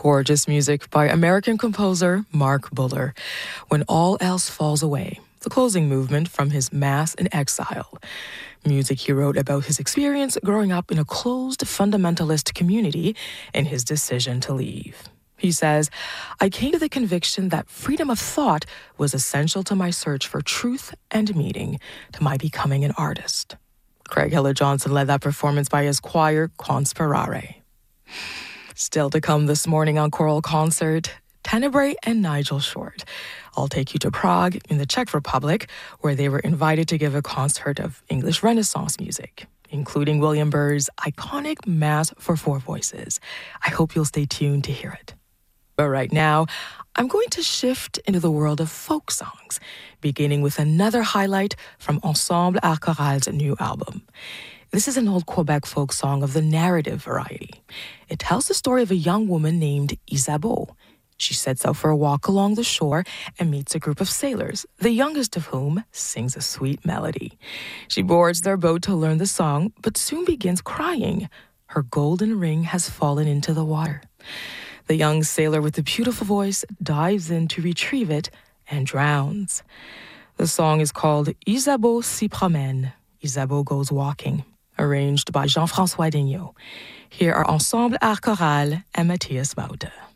Gorgeous music by American composer Mark Buller. When All Else Falls Away, the closing movement from his Mass in Exile. Music he wrote about his experience growing up in a closed fundamentalist community and his decision to leave. He says, I came to the conviction that freedom of thought was essential to my search for truth and meaning, to my becoming an artist. Craig Hiller-Johnson led that performance by his choir, Conspirare. Still to come this morning on Choral Concert, Tenebrae and Nigel Short. I'll take you to Prague in the Czech Republic, where they were invited to give a concert of English Renaissance music, including William Byrd's iconic Mass for Four Voices. I hope you'll stay tuned to hear it. But right now, I'm going to shift into the world of folk songs, beginning with another highlight from Ensemble Art Choral's new album. This is an old Quebec folk song of the narrative variety. It tells the story of a young woman named Isabeau. She sets out for a walk along the shore and meets a group of sailors, the youngest of whom sings a sweet melody. She boards their boat to learn the song, but soon begins crying. Her golden ring has fallen into the water. The young sailor with the beautiful voice dives in to retrieve it and drowns. The song is called Isabeau s'y promène. Isabeau goes walking. Arranged by Jean-François Degnaud. Here are Ensemble Art Choral and Matthias Baude.